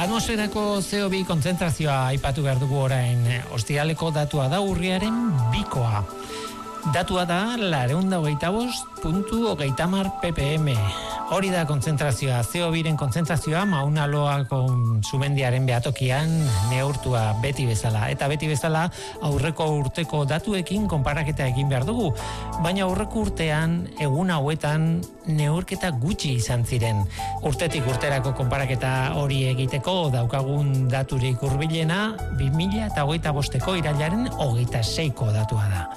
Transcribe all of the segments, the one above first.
Atmosferako CO2 kontzentrazioa aipatu behar dugu orain. Ostiraleko datua da urriaren 2koa. Datua da 225.30 ppm. Hori da kontzentrazioa, CO2-ren kontzentrazioa Mauna Loako sumendiaren behatokian neurtua beti bezala. Eta beti bezala aurreko urteko datuekin konparaketa egin behar dugu. Baina aurreko urtean, egun hauetan neurketa gutxi izan ziren. Urtetik urterako konparaketa hori egiteko daukagun daturik hurbilena 2025ko irailaren 26ko datua da.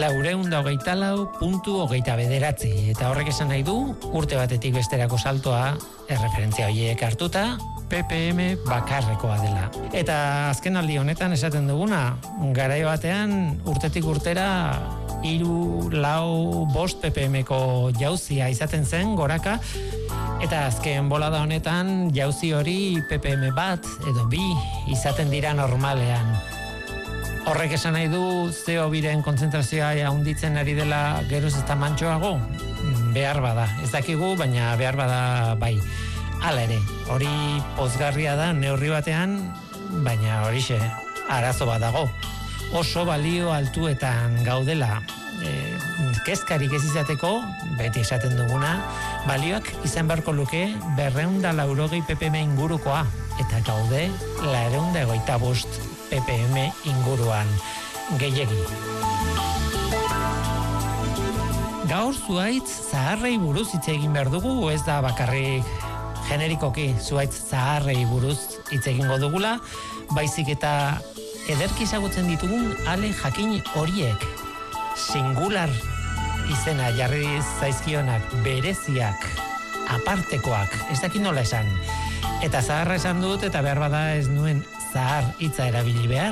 424.29 eta horrek esan nahi du urte batetik besterako saltoa erreferentzia horiek hartuta ppm bakarrekoa dela. Eta azken aldi honetan esaten duguna, garai batean urtetik urtera 3-4-5 ppmko jauzia izaten zen goraka, eta azken bolada honetan jauzi hori ppm 1 edo 2 izaten dira normalean. Horrek esan nahi du CO2-ren kontzentrazioa handitzen ari dela geroz eta mantsoago? Behar bada, ez dakigu, baina behar bada bai. Hala ere, hori pozgarria da neurri batean, baina horixe, arazo bat dago. Oso balio altuetan gaudela, kezkarik ez izateko, beti esaten duguna, balioak izan beharko luke 280 ppm ingurukoa, eta gaude 225 ppm inguruan gehiegi. Gaur zuhaitz zaharrei buruz hitz egin behar dugu, ez da bakarrik generikoki zuhaitz zaharrei buruz hitz egingo dugula, baizik eta ederki ezagutzen ditugun ale jakin horiek. Singular izena jarri zaizkionak, bereziak, apartekoak, ez dakit nola esan. Eta zaharra esan dut, eta behar bada ez nuen zahar hitza erabili behar.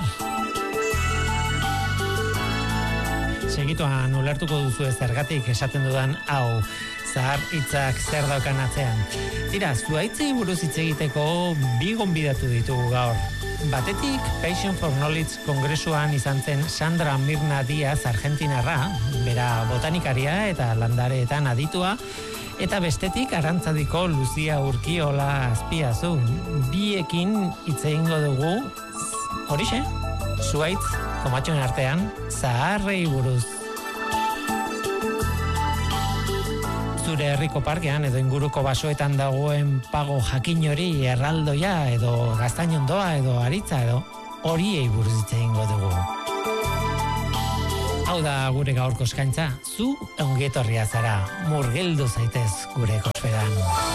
Segituan ulertuko duzu zergatik esaten dudan hau, zahar hitzak zer daukan atzean. Tira, zuhaitzei buruz hitz egiteko 2 gonbidatu ditugu gaur. Batetik, Passion for Knowledge kongresuan izan zen Sandra Mirna Díaz argentinarra, bera botanikaria eta landareetan aditua, eta bestetik Arantzadiko Lucia Urkiola Azpiazu. Biekin hitz egingo dugu, horixe, zuhaitz komatxoen artean, zaharrei buruz. Zure herriko parkean edo inguruko basoetan dagoen pago jakin hori, erraldoia edo gaztainondoa edo aritza edo horiei buruz hitz egingo dugu. Hau da gure gaurko eskaintza, zu ongi etorria zara, murgildu zaitez gure kosferan.